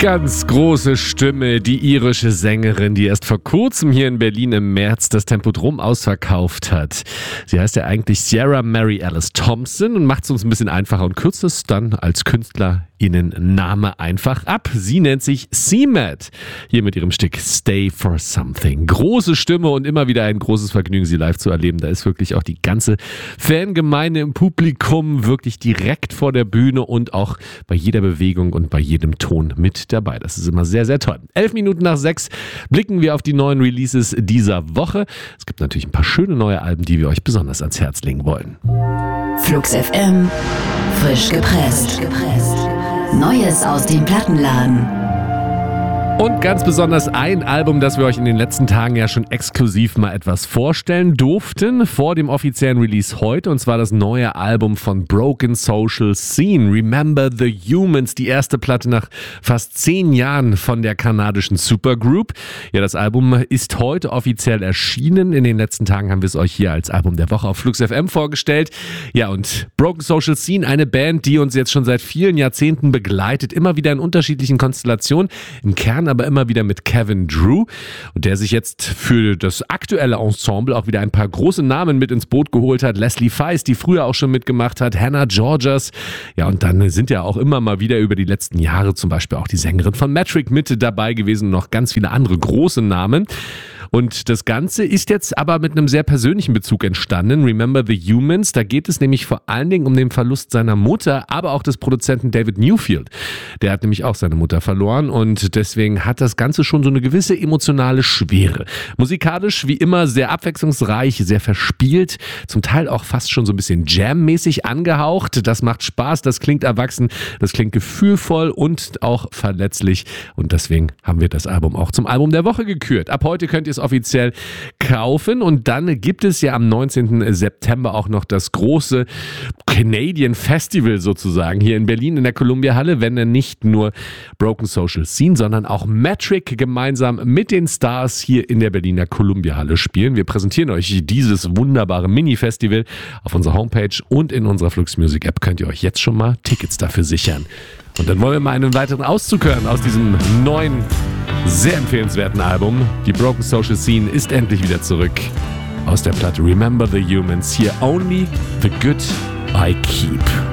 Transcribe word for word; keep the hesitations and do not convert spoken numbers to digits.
Ganz große Stimme, die irische Sängerin, die erst vor kurzem hier in Berlin im März das Tempodrom ausverkauft hat. Sie heißt ja eigentlich Ciara Mary Alice Thompson und macht es uns ein bisschen einfacher und kürzt es dann als Künstler ihren Name einfach ab. Sie nennt sich C M A D. Hier mit ihrem Stück Stay for Something. Große Stimme und immer wieder ein großes Vergnügen, sie live zu erleben. Da ist wirklich auch die ganze Fangemeinde im Publikum wirklich direkt vor der Bühne und auch bei jeder Bewegung und bei jedem Ton mit dabei. Das ist immer sehr, sehr toll. Elf Minuten nach sechs blicken wir auf die neuen Releases dieser Woche. Es gibt natürlich ein paar schöne neue Alben, die wir euch besonders ans Herz legen wollen. Flux F M, frisch gepresst. Neues aus dem Plattenladen. Und ganz besonders ein Album, das wir euch in den letzten Tagen ja schon exklusiv mal etwas vorstellen durften, vor dem offiziellen Release heute, und zwar das neue Album von Broken Social Scene, Remember the Humans, die erste Platte nach fast zehn Jahren von der kanadischen Supergroup. Ja, das Album ist heute offiziell erschienen. In den letzten Tagen haben wir es euch hier als Album der Woche auf Flux F M vorgestellt. Ja, und Broken Social Scene, eine Band, die uns jetzt schon seit vielen Jahrzehnten begleitet, immer wieder in unterschiedlichen Konstellationen, im Kern aber immer wieder mit Kevin Drew, und der sich jetzt für das aktuelle Ensemble auch wieder ein paar große Namen mit ins Boot geholt hat. Leslie Feist, die früher auch schon mitgemacht hat, Hannah Georgas. Ja, und dann sind ja auch immer mal wieder über die letzten Jahre zum Beispiel auch die Sängerin von Metric mit dabei gewesen und noch ganz viele andere große Namen. Und das Ganze ist jetzt aber mit einem sehr persönlichen Bezug entstanden. Remember the Humans, da geht es nämlich vor allen Dingen um den Verlust seiner Mutter, aber auch des Produzenten David Newfield. Der hat nämlich auch seine Mutter verloren und deswegen hat das Ganze schon so eine gewisse emotionale Schwere. Musikalisch wie immer sehr abwechslungsreich, sehr verspielt, zum Teil auch fast schon so ein bisschen Jam-mäßig angehaucht. Das macht Spaß, das klingt erwachsen, das klingt gefühlvoll und auch verletzlich, und deswegen haben wir das Album auch zum Album der Woche gekürt. Ab heute könnt ihr es offiziell kaufen, und dann gibt es ja am neunzehnten September auch noch das große Canadian Festival sozusagen hier in Berlin in der Columbia Halle, wenn dann nicht nur Broken Social Scene, sondern auch Metric gemeinsam mit den Stars hier in der Berliner Columbia Halle spielen. Wir präsentieren euch dieses wunderbare Mini-Festival auf unserer Homepage, und in unserer Flux Music App könnt ihr euch jetzt schon mal Tickets dafür sichern. Und dann wollen wir mal einen weiteren Auszug hören aus diesem neuen, sehr empfehlenswerten Album. Die Broken Social Scene ist endlich wieder zurück aus der Platte Remember the Humans. Hier Only the Good I Keep.